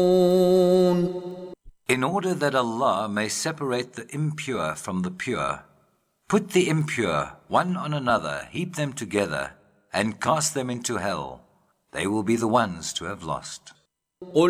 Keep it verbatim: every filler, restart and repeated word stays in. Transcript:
In order that Allah may separate the impure from the pure, put the impure one on another, heap them together, and cast them into hell. They will be the ones to have lost.